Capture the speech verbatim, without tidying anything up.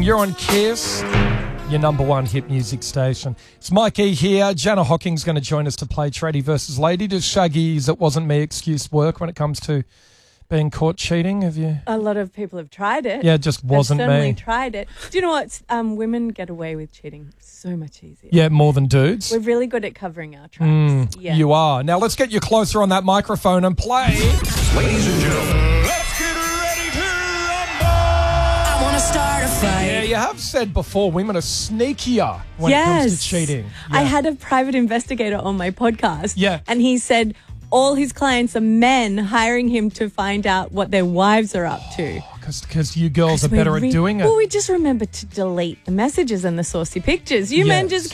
Cheating. You're on Kiss, your number one hit music station. It's Mike E here. Jana Hocking's going to join us to play Tradie versus Lady. Does Shaggy's "It Wasn't Me" excuse work when it comes to being caught cheating? Have you? A lot of people have tried it. Yeah, it just wasn't They've certainly me. tried it. Do you know what? Um, women get away with cheating so much easier. Yeah, more than dudes. We're really good at covering our tracks. Mm, yeah. You are. Now let's get you closer on that microphone and play. Ladies and gentlemen, let's get ready to rumble. I want to start a fight. Yeah, you have said before women are sneakier when yes. it comes to cheating. I Yeah. had a private investigator on my podcast. Yeah. And he said all his clients are men hiring him to find out what their wives are up to. Because you girls are We're better re- at doing it. Well, we just remember to delete the messages and the saucy pictures. You men Yes. just